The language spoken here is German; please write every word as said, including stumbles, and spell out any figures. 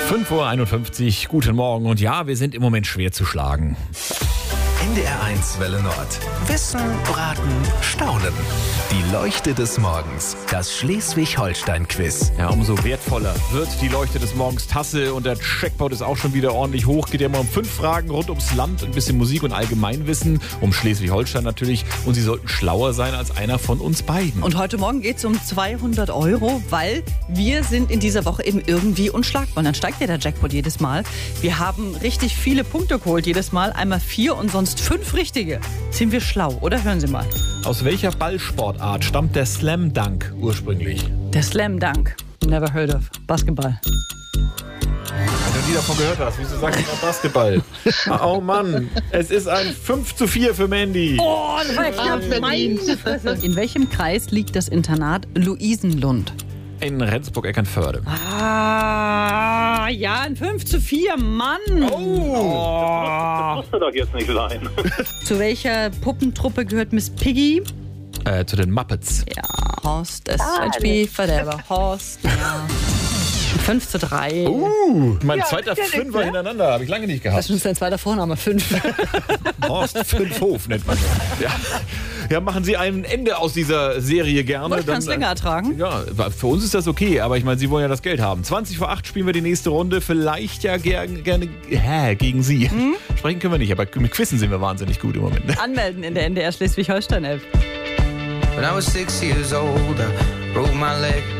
fünf Uhr einundfünfzig, guten Morgen. Und ja, wir sind im Moment schwer zu schlagen. N D R eins Welle Nord. Wissen, Raten, Staunen. Die Leuchte des Morgens. Das Schleswig-Holstein-Quiz. Ja, umso wertvoller wird die Leuchte des Morgens Tasse und der Jackpot ist auch schon wieder ordentlich hoch. Geht ja mal um fünf Fragen rund ums Land, ein bisschen Musik und Allgemeinwissen, um Schleswig-Holstein natürlich. Und Sie sollten schlauer sein als einer von uns beiden. Und heute Morgen geht es um zweihundert Euro, weil wir sind in dieser Woche eben irgendwie unschlagbar. Und dann steigt ja der Jackpot jedes Mal. Wir haben richtig viele Punkte geholt jedes Mal. Einmal vier und sonst fünf richtige. Sind wir schlau, oder? Hören Sie mal. Aus welcher Ballsportart stammt der Slam Dunk ursprünglich? Der Slam Dunk. Never heard of. Basketball. Wenn du nie davon gehört hast, wieso sagst du noch Basketball? Oh Mann, es ist ein fünf zu vier für Mandy. Oh, das war knapp. Meine Fresse. In welchem Kreis liegt das Internat Luisenlund? In Rendsburg-Eckernförde. Ah, ja, ein fünf zu vier, Mann. Oh. Das musste doch jetzt nicht sein. Zu welcher Puppentruppe gehört Miss Piggy? Äh, zu den Muppets. Ja, Horst, S H P, Verderber, Horst, ja. fünf zu drei. Uh, mein Ja, zweiter ist ja nix, Fünfer ne? hintereinander, habe ich lange nicht Das gehabt. ist dein zweiter Vorname, fünf. Horst Fünfhof nennt man das. Ja. Ja, machen Sie ein Ende aus dieser Serie gerne. Ich kann es Dann, äh, länger ertragen. Ja, für uns ist das okay, aber ich meine, Sie wollen ja das Geld haben. zwanzig vor acht spielen wir die nächste Runde. Vielleicht ja gerne, gerne hä, gegen Sie. Mhm. Sprechen können wir nicht, aber mit Quizzen sind wir wahnsinnig gut im Moment. Anmelden in der N D R Schleswig-Holstein-App. When I was six years old, I broke my leg.